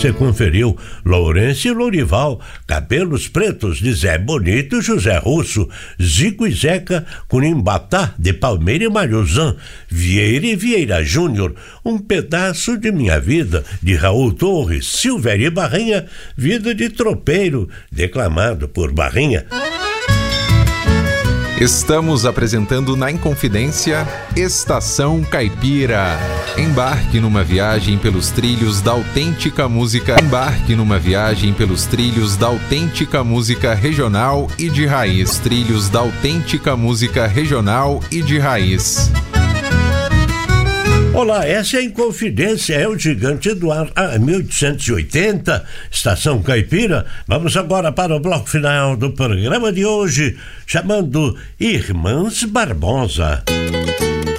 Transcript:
você conferiu Lourenço e Lourival, Cabelos Pretos de Zé Bonito e José Russo, Zico e Zeca, Curimbatá de Palmeira e Mariozan, Vieira e Vieira Júnior, Um Pedaço de Minha Vida de Raul Torres, Silvério e Barrinha, Vida de Tropeiro, declamado por Barrinha. Estamos apresentando na Inconfidência Estação Caipira. Embarque numa viagem pelos trilhos da autêntica música. Embarque numa viagem pelos trilhos da autêntica música regional e de raiz. Trilhos da autêntica música regional e de raiz. Olá, essa é a Inconfidência, é o Gigante do Ar, 1880, Estação Caipira. Vamos agora para o bloco final do programa de hoje, chamando Irmãs Barbosa.